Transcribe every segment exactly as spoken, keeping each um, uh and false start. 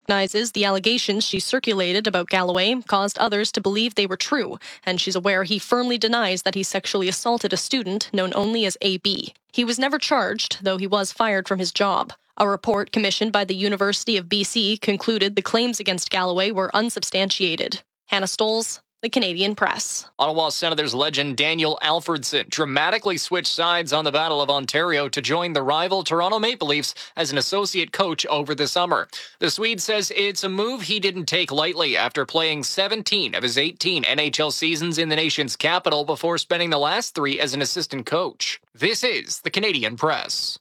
recognizes the allegations she circulated about Galloway caused others to believe they were true, and she's aware he firmly denies that he sexually assaulted a student known only as A B. He was never charged, though he was fired from his job. A report commissioned by the University of B C concluded the claims against Galloway were unsubstantiated. Hannah Stolz, The Canadian Press. Ottawa Senators legend Daniel Alfredson dramatically switched sides on the Battle of Ontario to join the rival Toronto Maple Leafs as an associate coach over the summer. The Swede says it's a move he didn't take lightly after playing seventeen of his eighteen N H L seasons in the nation's capital before spending the last three as an assistant coach. This is The Canadian Press.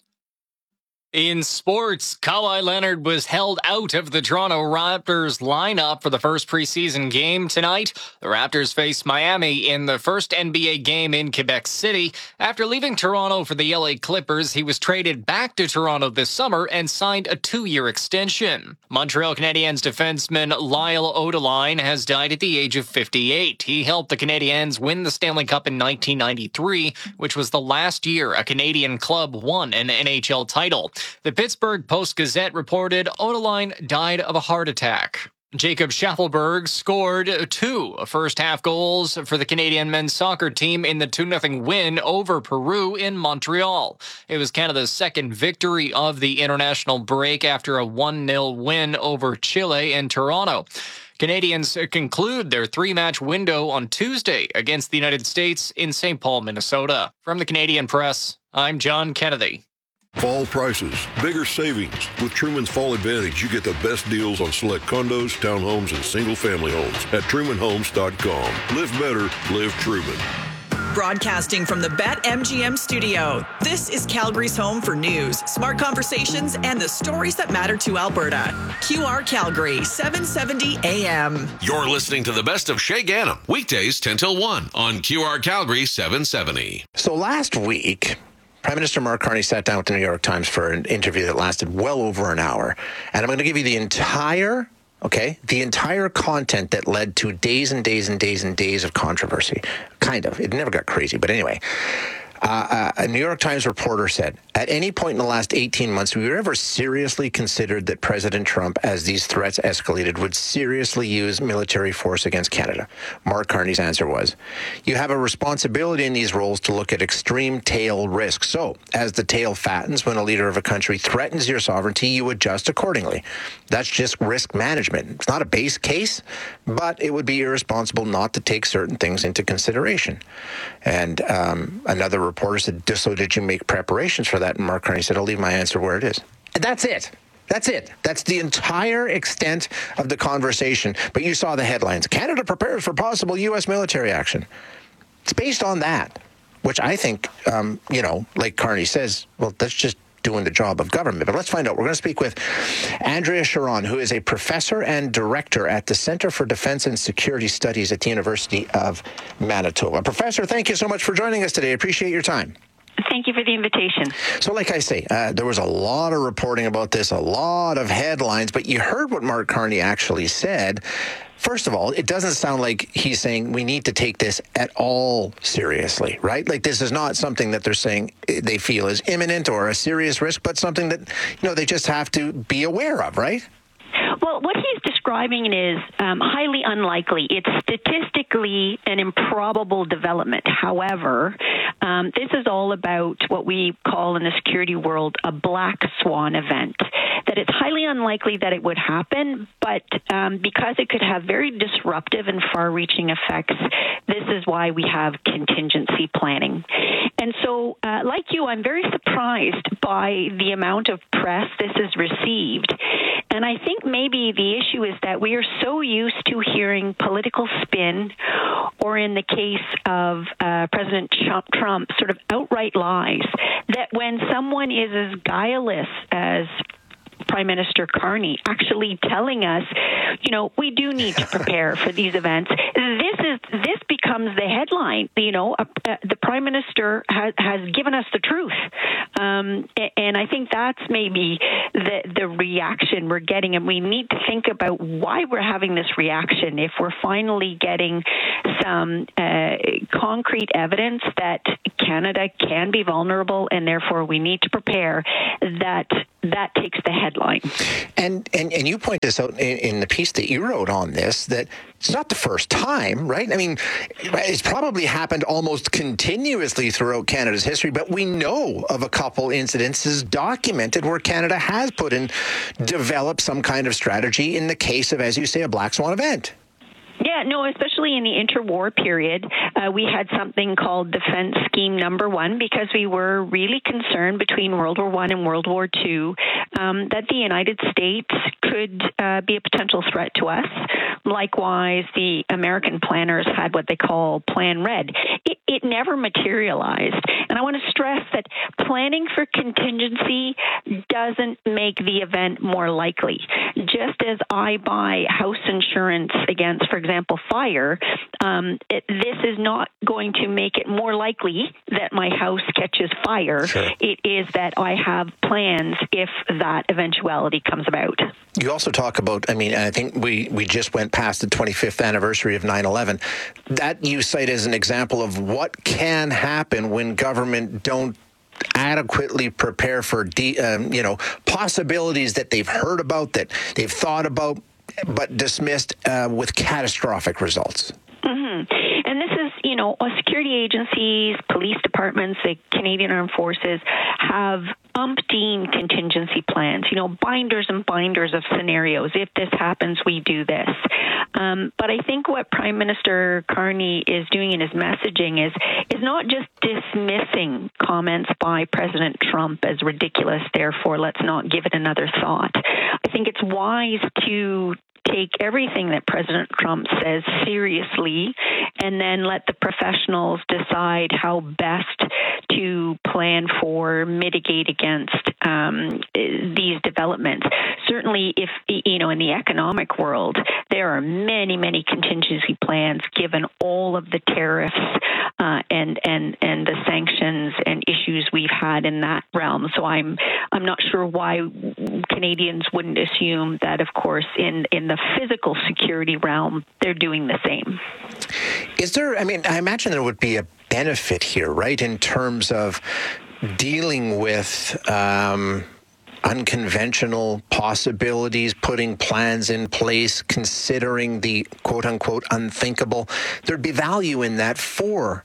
In sports, Kawhi Leonard was held out of the Toronto Raptors lineup for the first preseason game tonight. The Raptors face Miami in the first N B A game in Quebec City. After leaving Toronto for the L A Clippers, he was traded back to Toronto this summer and signed a two-year extension. Montreal Canadiens defenseman Lyle Odeline has died at the age of fifty-eight. He helped the Canadiens win the Stanley Cup in nineteen ninety-three, which was the last year a Canadian club won an N H L title. The Pittsburgh Post-Gazette reported Odeline died of a heart attack. Jacob Schaffelberg scored two first-half goals for the Canadian men's soccer team in the two nothing win over Peru in Montreal. It was Canada's second victory of the international break after a one nil win over Chile in Toronto. Canadians conclude their three-match window on Tuesday against the United States in Saint Paul, Minnesota. From the Canadian Press, I'm John Kennedy. Fall prices, bigger savings. With Truman's Fall Advantage, you get the best deals on select condos, townhomes, and single-family homes at truman homes dot com. Live better, live Truman. Broadcasting from the BetMGM studio, this is Calgary's home for news, smart conversations, and the stories that matter to Alberta. Q R Calgary, seven seventy A M. You're listening to the best of Shay Gannam, weekdays ten till one on Q R Calgary seven seventy. So last week, Prime Minister Mark Carney sat down with the New York Times for an interview that lasted well over an hour. And I'm going to give you the entire, okay, the entire content that led to days and days and days and days of controversy. Kind of. It never got crazy. But anyway, uh, a New York Times reporter said, at any point in the last eighteen months, we were ever seriously considered that President Trump, as these threats escalated, would seriously use military force against Canada? Mark Carney's answer was, you have a responsibility in these roles to look at extreme tail risk. So, as the tail fattens when a leader of a country threatens your sovereignty, you adjust accordingly. That's just risk management. It's not a base case, but it would be irresponsible not to take certain things into consideration. And um, another reporter said, so did you make preparations for that? And Mark Carney said, I'll leave my answer where it is. And that's it. That's it. That's the entire extent of the conversation. But you saw the headlines. Canada prepares for possible U S military action. It's based on that, which I think, um, you know, like Carney says, well, that's just doing the job of government. But let's find out. We're going to speak with Andrea Sharon, who is a professor and director at the Center for Defense and Security Studies at the University of Manitoba. Professor, thank you so much for joining us today. I appreciate your time. Thank you for the invitation. So like I say, uh, there was a lot of reporting about this, a lot of headlines, but you heard what Mark Carney actually said. First of all, it doesn't sound like he's saying we need to take this at all seriously, right? Like this is not something that they're saying they feel is imminent or a serious risk, but something that, you know, they just have to be aware of, right? Well, what he's describing is um, highly unlikely. It's statistically an improbable development. However, um, this is all about what we call in the security world a black swan event, that it's highly unlikely that it would happen, but um, because it could have very disruptive and far-reaching effects, this is why we have contingency planning. And so, uh, like you, I'm very surprised by the amount of press this has received. And I think maybe the issue is that we are so used to hearing political spin, or in the case of uh, President Trump, sort of outright lies, that when someone is as guileless as Prime Minister Carney actually telling us, you know, we do need to prepare for these events. This is this becomes the headline. You know, uh, uh, the Prime Minister has, has given us the truth, um, and I think that's maybe the the reaction we're getting, and we need to think about why we're having this reaction. If we're finally getting some uh, concrete evidence that Canada can be vulnerable and therefore we need to prepare, that that takes the headline. And and, and you point this out in, in the piece that you wrote on this, that it's not the first time, right? I mean, it's probably happened almost continuously throughout Canada's history, but we know of a couple incidences documented where Canada has put in, developed some kind of strategy in the case of, as you say, a black swan event. Yeah, no, especially in the interwar period, uh, we had something called Defense Scheme Number One because we were really concerned between World War One and World War Two um, that the United States could uh, be a potential threat to us. Likewise, the American planners had what they call Plan Red. It, it never materialized. And I want to stress that planning for contingency doesn't make the event more likely. Just as I buy house insurance against, for example, example, fire, um, it, this is not going to make it more likely that my house catches fire. Sure. It is that I have plans if that eventuality comes about. You also talk about, I mean, I think we, we just went past the twenty-fifth anniversary of nine eleven. That you cite as an example of what can happen when government don't adequately prepare for, de, um, you know, possibilities that they've heard about, that they've thought about, but dismissed uh, with catastrophic results. Mm-hmm. And this is, you know, security agencies, police departments, the Canadian Armed Forces have umpteen contingency plans, you know, binders and binders of scenarios. If this happens, we do this. Um, but I think what Prime Minister Carney is doing in his messaging is, is not just dismissing comments by President Trump as ridiculous, therefore let's not give it another thought. I think it's wise to take everything that President Trump says seriously and then let the professionals decide how best to plan for, mitigate against um, these developments. Certainly, if, you know, in the economic world, there are many, many contingency plans given all of the tariffs uh, and, and, and the sanctions and issues we've had in that realm. So I'm, I'm not sure why Canadians wouldn't assume that, of course, in, in the physical security realm, they're doing the same. Is there, I mean, I imagine there would be a benefit here, right, in terms of dealing with um, unconventional possibilities, putting plans in place, considering the quote-unquote unthinkable. There'd be value in that for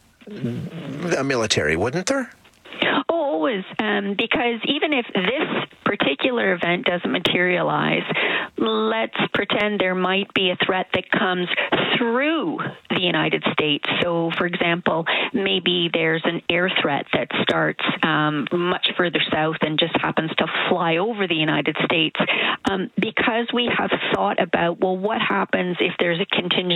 the military, wouldn't there? Oh, always, um, because even if this particular event doesn't materialize, let's pretend there might be a threat that comes through the United States. So, for example, maybe there's an air threat that starts um, much further south and just happens to fly over the United States. Um, because we have thought about, well, what happens if there's a contingent